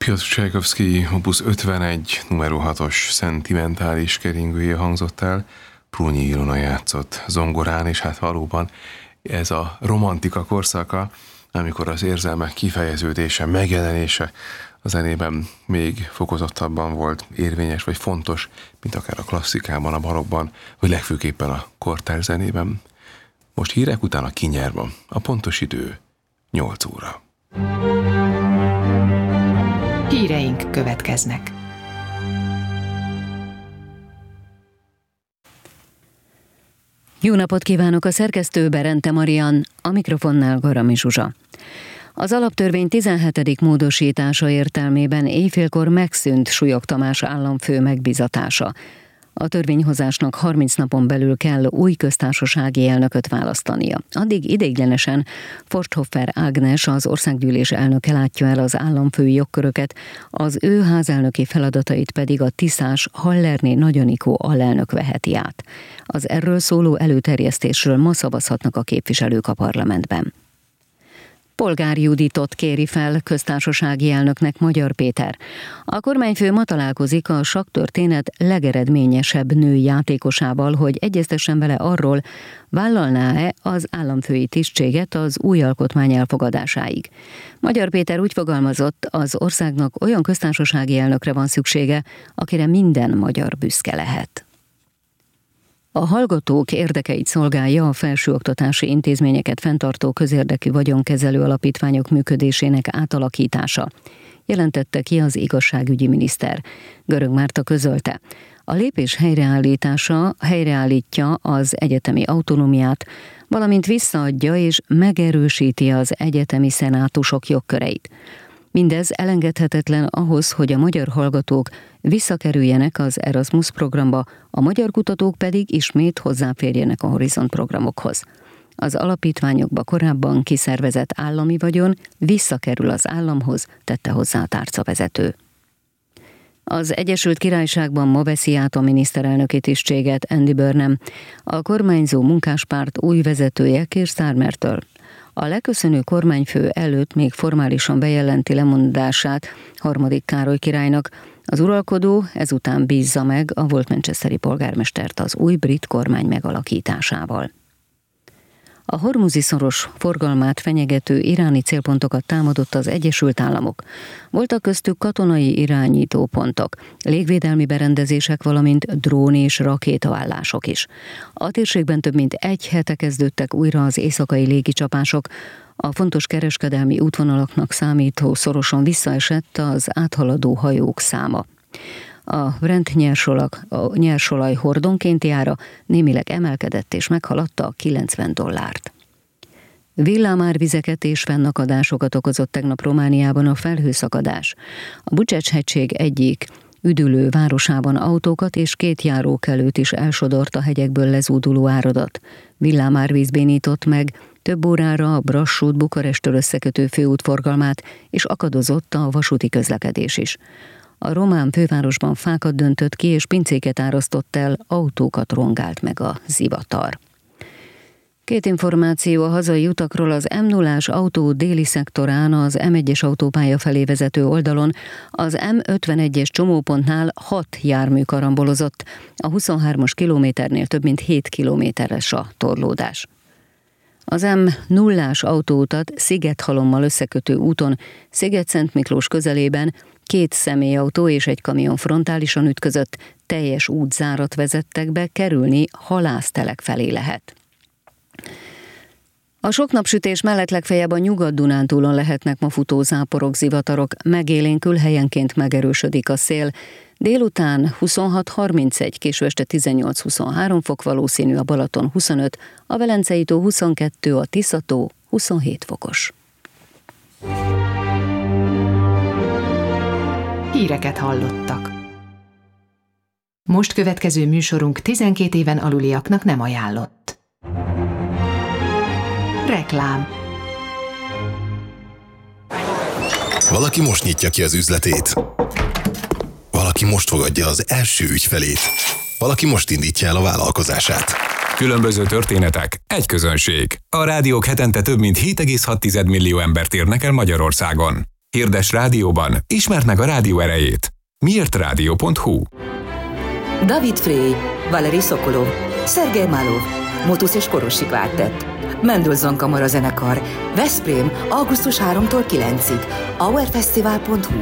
Piotr Csajkovszky opus 51 numero 6-os szentimentális keringője hangzott el, Prunyi Ilona játszott zongorán, és hát valóban ez a romantika korszaka, amikor az érzelmek kifejeződése, megjelenése a zenében még fokozottabban volt érvényes vagy fontos, mint akár a klasszikában, a barokkban, vagy legfőképpen a kortárs zenében. Most hírek után a Kinyerban. A pontos idő 8 óra. Híreink következnek. Jó napot kívánok, a szerkesztő Berente Marian, a mikrofonnál Garami Zsuzsa. Az alaptörvény 17. módosítása értelmében éjfélkor megszűnt Súlyog Tamás államfő megbízatása. A törvényhozásnak 30 napon belül kell új köztársasági elnököt választania. Addig ideiglenesen Forsthoffer Ágnes, az országgyűlés elnöke látja el az államfői jogköröket, az ő házelnöki feladatait pedig a tiszás Hallerné Nagy Anikó alelnök veheti át. Az erről szóló előterjesztésről ma szavazhatnak a képviselők a parlamentben. Polgár Juditot kéri fel köztársasági elnöknek Magyar Péter. A kormányfő ma találkozik a sakktörténet legeredményesebb női játékosával, hogy egyeztessen vele arról, vállalná-e az államfői tisztséget az új alkotmány elfogadásáig. Magyar Péter úgy fogalmazott, az országnak olyan köztársasági elnökre van szüksége, akire minden magyar büszke lehet. A hallgatók érdekeit szolgálja a felsőoktatási intézményeket fenntartó közérdekű vagyonkezelő alapítványok működésének átalakítása, jelentette ki az igazságügyi miniszter. Görög Márta közölte. A lépés helyreállítása helyreállítja az egyetemi autonómiát, valamint visszaadja és megerősíti az egyetemi szenátusok jogköreit. Mindez elengedhetetlen ahhoz, hogy a magyar hallgatók visszakerüljenek az Erasmus programba, a magyar kutatók pedig ismét hozzáférjenek a Horizont programokhoz. Az alapítványokba korábban kiszervezett állami vagyon visszakerül az államhoz, tette hozzá a tárcavezető. Az Egyesült Királyságban ma veszi át a miniszterelnöki tisztséget Andy Burnham, a kormányzó munkáspárt új vezetője Keir Starmertől. A leköszönő kormányfő előtt még formálisan bejelenti lemondását harmadik Károly királynak. Az uralkodó ezután bízza meg a volt manchesteri polgármestert az új brit kormány megalakításával. A Hormuzi-szoros forgalmát fenyegető iráni célpontokat támadott az Egyesült Államok. Voltak köztük katonai irányítópontok, légvédelmi berendezések, valamint drón és rakétaállások is. A térségben több mint egy hete kezdődtek újra az éjszakai légicsapások. A fontos kereskedelmi útvonalaknak számító szorosan visszaesett az áthaladó hajók száma. A Brent nyersolaj hordonkénti ára némileg emelkedett és meghaladta a $90. Villámárvizeket és fennakadásokat okozott tegnap Romániában a felhőszakadás. A Bucsecs-hegység egyik üdülő városában autókat és 2 járókelőt is elsodort a hegyekből lezúduló áradat. Villámárvíz bénított meg több órára a Brassút-Bukarestől összekötő főút forgalmát, és akadozott a vasúti közlekedés is. A román fővárosban fákat döntött ki, és pincéket árasztott el, autókat rongált meg a zivatar. 2 információ a hazai utakról: az M0-ás autó déli szektorán, az M1-es autópálya felé vezető oldalon, az M51-es csomópontnál 6 jármű karambolozott, a 23-as kilométernél több mint 7 kilométeres a torlódás. Az M0-ás autóutat Szigethalommal összekötő úton Sziget-Szent Miklós közelében 2 személyautó és egy kamion frontálisan ütközött, teljes útzárat vezettek be, kerülni Halásztelek felé lehet. A sok napsütés mellett legfeljebb a Nyugat-Dunántúlon lehetnek ma futó záporok, zivatarok, megélénkül, helyenként megerősödik a szél. Délután 26-31, késő este 18-23 fok valószínű, a Balaton 25, a Velencei tó 22, a Tisza-tó 27 fokos. Híreket hallottak. Most következő műsorunk 12 éven aluliaknak nem ajánlott. Reklám. Valaki most nyitja ki az üzletét. Valaki most fogadja az első ügyfelét. Valaki most indítja el a vállalkozását. Különböző történetek, egy közönség. A rádiók hetente több mint 7,6 millió embert érnek el Magyarországon. Hirdes rádióban, ismerd meg a rádió erejét. miértradio.hu. David Frey, Valeri Szokolov, Szergej Málov, Motusz és Korosi Kvártett, Mendelssohn Kamarazenekar, Veszprém, augusztus 3-tól 9-ig, hourfestival.hu.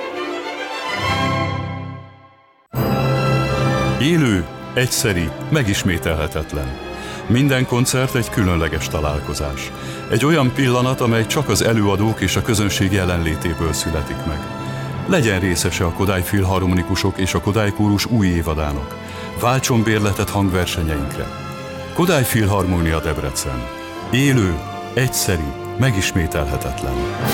Élő, egyszeri, megismételhetetlen. Minden koncert egy különleges találkozás. Egy olyan pillanat, amely csak az előadók és a közönség jelenlétéből születik meg. Legyen részese a Kodály Filharmonikusok és a Kodály Kórus új évadának. Váltson bérletet hangversenyeinkre. Kodály Filharmónia Debrecen. Élő, egyszeri, megismételhetetlen.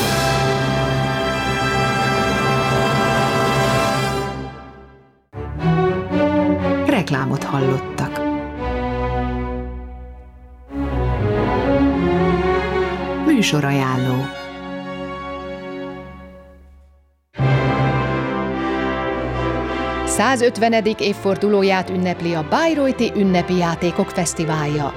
Reklámot hallottak. Műsorajánló. ...150. évfordulóját ünnepli a Bayreuthi Ünnepi Játékok Fesztiválja.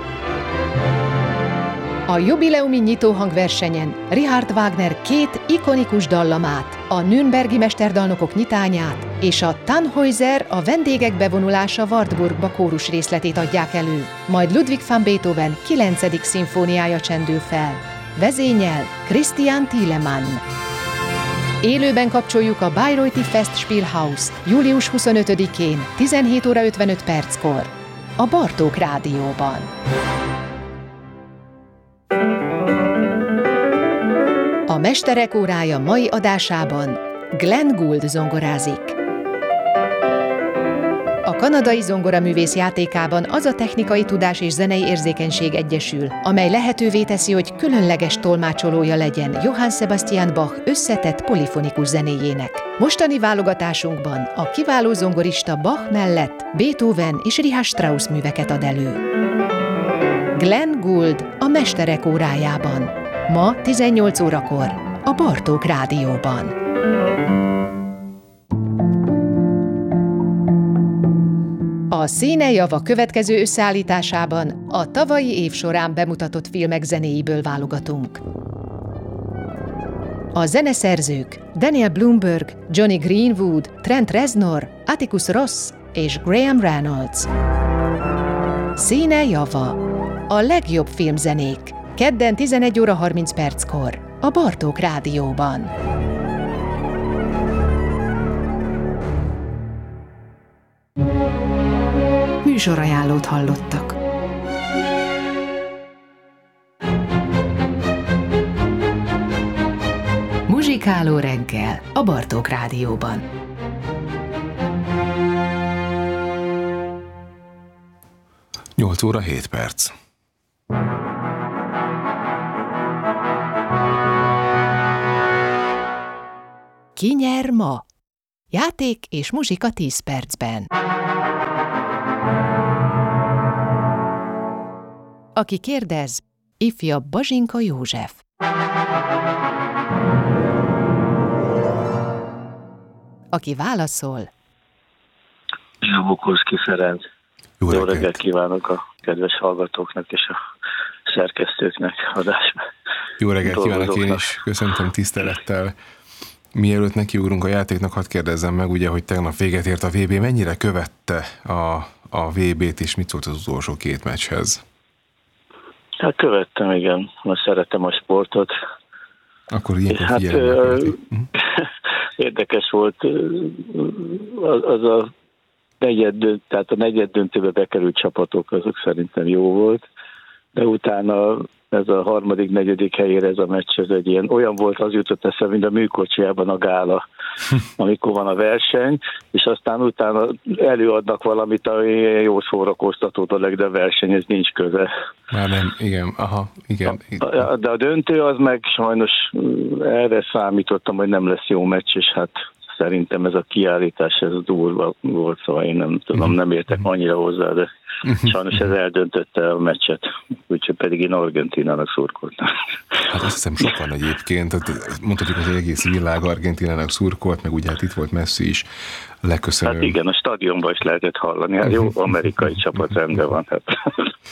A jubileumi nyitóhangversenyen Richard Wagner 2 ikonikus dallamát, a Nürnbergi mesterdalnokok nyitányát és a Tannhäuser, a vendégek bevonulása Wartburgba kórus részletét adják elő, majd Ludwig van Beethoven 9. szimfóniája csendül fel. Vezényel Christian Thielemann. Élőben kapcsoljuk a Bayreuthi Festspielhaus július 25-én 17 óra 55 perckor a Bartók Rádióban. A Mesterek órája mai adásában Glenn Gould zongorázik. A kanadai zongoraművész játékában az a technikai tudás és zenei érzékenység egyesül, amely lehetővé teszi, hogy különleges tolmácsolója legyen Johann Sebastian Bach összetett polifonikus zenéjének. Mostani válogatásunkban a kiváló zongorista Bach mellett Beethoven és Richard Strauss műveket ad elő. Glenn Gould a Mesterek órájában. Ma 18 órakor a Bartók Rádióban. A Színejava következő összeállításában a tavalyi év során bemutatott filmek zenéiből válogatunk. A zeneszerzők Daniel Blumberg, Johnny Greenwood, Trent Reznor, Atticus Ross és Graham Reynolds. Színejava, a legjobb filmzenék. Kedden 11 óra 30 perckor a Bartók Rádióban. Műsorajánlót hallottak. Muzsikáló reggel a Bartók Rádióban. Nyolc óra 7 perc. Ki nyer ma? Játék és muzsika 10 percben. Aki kérdez, ifjabb Bazsinka József. Aki válaszol, Zsubukovszki Ferenc. Jó Jó reggelt kívánok a kedves hallgatóknak és a szerkesztőknek adásban. Jó reggelt kívánok én is, köszöntöm tisztelettel. Mielőtt nekiugrunk a játéknak, hadd kérdezzem meg, ugye, hogy tegnap véget ért a VB, mennyire követte a VB-t, és mit szólt az utolsó 2 meccshez? Hát követtem, igen, mert szeretem a sportot. Akkor ilyenkor figyelemmel érdekes volt az a negyed döntőbe bekerült csapatok, azok szerintem jó volt, de utána ez a 3., 4. helyére ez a meccs, ez egy ilyen, olyan volt, az jutott eszembe, mint a műkocsijában a gála, amikor van a verseny, és aztán utána előadnak valamit, ami jó szórakoztató dolog, de a versenyhez nincs köze. Már nem, igen, igen. De a döntő az meg sajnos erre számítottam, hogy nem lesz jó meccs, és hát szerintem ez a kiállítás, ez durva volt, szóval én nem tudom, nem értek annyira hozzá, de sajnos ez eldöntötte a meccset, úgyhogy pedig én Argentínának szurkoltam. Hát azt hiszem sokan egyébként, mondhatjuk, hogy az egész világ Argentínának szurkolt, meg ugye hát itt volt Messi is, leköszönöm. Hát igen, a stadionban is lehetett hallani, hát jó, amerikai csapat rendben van. Hát.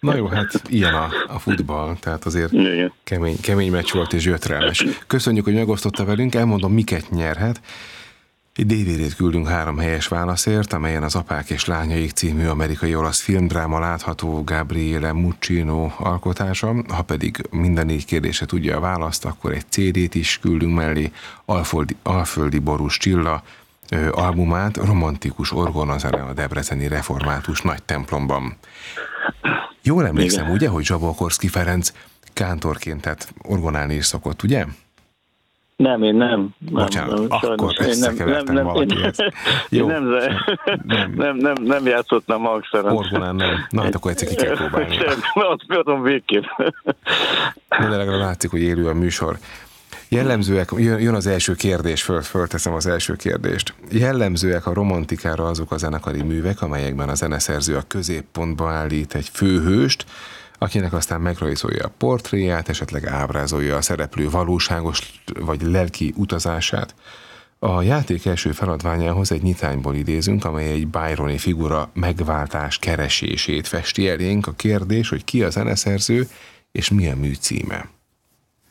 Na jó, hát ilyen a futball, tehát azért kemény meccs volt és gyötrelmes. Köszönjük, hogy megosztotta velünk, elmondom, miket nyerhet. Egy DVD-t küldünk 3 helyes válaszért, amelyen az Apák és lányaik című amerikai-olasz filmdráma látható, Gabriele Muccino alkotása. Ha pedig minden 4 kérdésre tudja a választ, akkor egy CD-t is küldünk mellé, Alföldi Borús Csilla albumát, romantikus orgonazene a debreceni református nagy templomban. Jól emlékszem, ugye, hogy Zsabolkorszky Ferenc kántorként, tehát orgonálni is szokott, ugye? Nem, én nem. Bocsánat, akkor összekevertem valakihez. Jó. Nem játszottam hangszeren. Orgonán nem. Na, hát akkor egyszer ki kell próbálni. Azt mondom végképp. De legalább látszik, hogy élő a műsor. Jellemzőek, jön az első kérdés, fölteszem az első kérdést. Jellemzőek a romantikára azok a zenekari művek, amelyekben a zeneszerző a középpontba állít egy főhőst, akinek aztán megrajzolja a portréját, esetleg ábrázolja a szereplő valóságos vagy lelki utazását. A játék első feladványához egy nyitányból idézünk, amely egy byroni figura megváltás keresését festi elénk. A kérdés, hogy ki a zeneszerző és mi a mű címe.